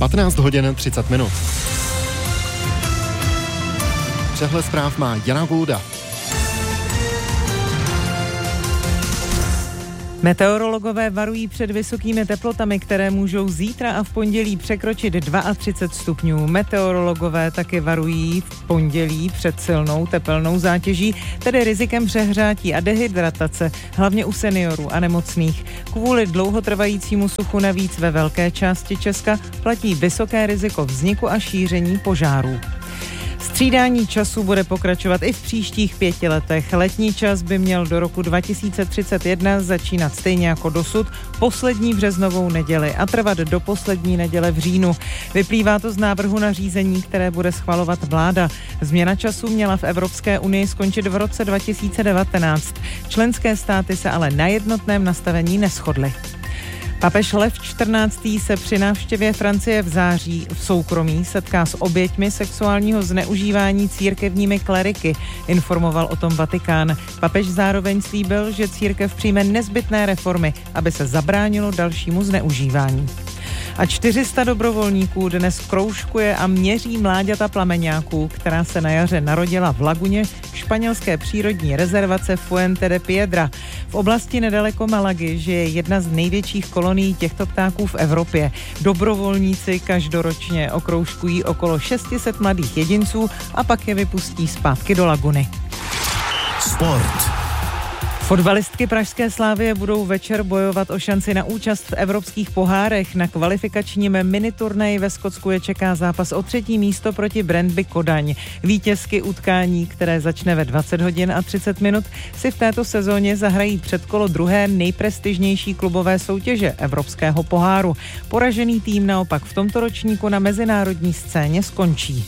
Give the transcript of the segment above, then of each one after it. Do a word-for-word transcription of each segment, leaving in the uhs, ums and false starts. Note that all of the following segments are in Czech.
patnáct hodin třicet minut. Přehled zpráv má Jana Gulda. Meteorologové varují před vysokými teplotami, které můžou zítra a v pondělí překročit třicet dva stupňů. Meteorologové taky varují v pondělí před silnou tepelnou zátěží, tedy rizikem přehřátí a dehydratace, hlavně u seniorů a nemocných. Kvůli dlouhotrvajícímu suchu navíc ve velké části Česka platí vysoké riziko vzniku a šíření požárů. Střídání času bude pokračovat i v příštích pěti letech. Letní čas by měl do roku dva tisíce třicet jedna začínat stejně jako dosud, poslední březnovou neděli a trvat do poslední neděle v říjnu. Vyplývá to z návrhu nařízení, které bude schvalovat vláda. Změna času měla v Evropské unii skončit v roce dva tisíce devatenáct. Členské státy se ale na jednotném nastavení neshodly. Papež Lev čtrnáctý se při návštěvě Francie v září v soukromí setká s oběťmi sexuálního zneužívání církevními kleriky, informoval o tom Vatikán. Papež zároveň slíbil, že církev přijme nezbytné reformy, aby se zabránilo dalšímu zneužívání. A čtyři sta dobrovolníků dnes kroužkuje a měří mláďata plameňáků, která se na jaře narodila v laguně španělské přírodní rezervace Fuente de Piedra. V oblasti nedaleko Malagy žije jedna z největších kolonií těchto ptáků v Evropě. Dobrovolníci každoročně okroužkují okolo šest set mladých jedinců a pak je vypustí zpátky do laguny. Sport. Fotbalistky pražské Slavie budou večer bojovat o šanci na účast v evropských pohárech. Na kvalifikačním miniturnaji ve Skotsku je čeká zápas o třetí místo proti Brøndby Kodaň. Vítězky utkání, které začne ve dvacet hodin a třicet minut, si v této sezóně zahrají předkolo druhé nejprestižnější klubové soutěže evropského poháru. Poražený tým naopak v tomto ročníku na mezinárodní scéně skončí.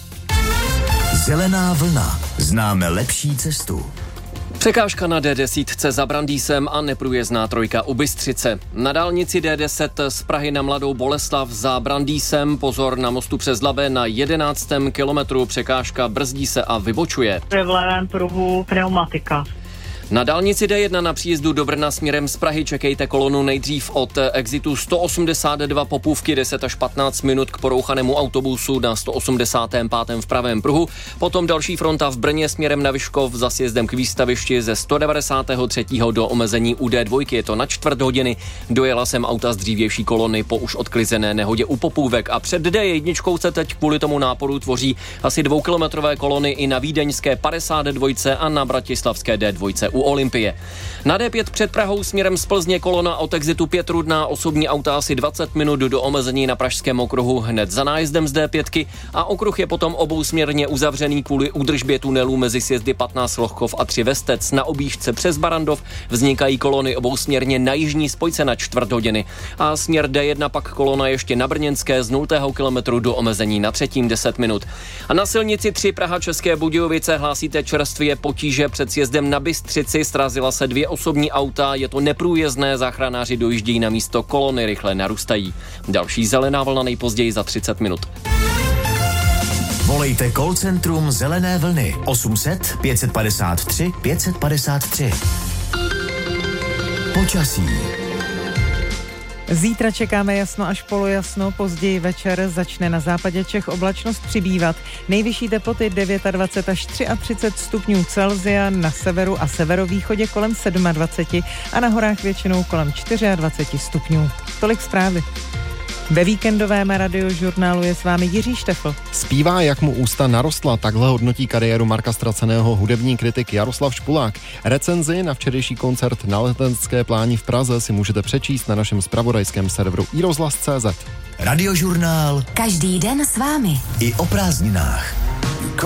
Zelená vlna. Známe lepší cestu. Překážka na D deset za Brandýsem a neprůjezdná trojka u Bystřice. Na dálnici D deset z Prahy na Mladou Boleslav za Brandýsem pozor na mostu přes Labe na jedenáctém kilometru. Překážka brzdí se a vybočuje. V levém pruhu pneumatika. Na dálnici D jedna na příjezdu do Brna směrem z Prahy čekejte kolonu nejdřív od exitu sto osmdesát dva Popůvky deset až patnáct minut k porouchanému autobusu na sto osmdesátém pátém v pravém pruhu. Potom další fronta v Brně směrem na Vyškov za sjezdem k výstavišti ze sto devadesát tři do omezení u D dva. Je to na čtvrt hodiny. Dojela jsem auta z dřívější kolony po už odklizené nehodě u Popůvek a před D jedna se teď kvůli tomu náporu tvoří asi dvoukilometrové kolony i na vídeňské padesát dva a na bratislavské D dva u Olympie. Na D pět před Prahou směrem z Plzně kolona od exitu Pětrudná, osobní auta asi dvacet minut do omezení na pražském okruhu hned za nájezdem z D pět a okruh je potom obousměrně uzavřený kvůli údržbě tunelů mezi sjezdy patnáct Lochkov a tři Vestec. Na objížďce přes Barandov vznikají kolony obousměrně na jižní spojce na čtvrt hodiny a směr D jedna pak kolona ještě na Brněnské z nultého kilometru do omezení na třetím deset minut. A na silnici tři Praha České Budějovice hlásíte čerstvě potíže před sjezdem na Bystřici. Srazila se dvě osobní auta, je to neprůjezdné, záchranáři dojíždějí na místo, kolony rychle narůstají. Další zelená vlna nejpozději za třicet minut. Volejte call centrum Zelené vlny osm set pět padesát tři pět padesát tři. Počasí. Zítra čekáme jasno až polojasno, později večer začne na západě Čech oblačnost přibývat. Nejvyšší teploty dvacet devět až třicet tři stupňů Celsia, na severu a severovýchodě kolem dvacet sedm a na horách většinou kolem dvacet čtyři stupňů. Tolik zprávy. Ve víkendovém radiožurnálu je s vámi Jiří Štefl. Zpívá, jak mu ústa narostla, takhle hodnotí kariéru Marka Ztraceného hudební kritik Jaroslav Špulák. Recenzi na včerejší koncert na Letenské pláni v Praze si můžete přečíst na našem zpravodajském serveru i rozhlas tečka cé zet. Radiožurnál. Každý den s vámi. I o prázdninách.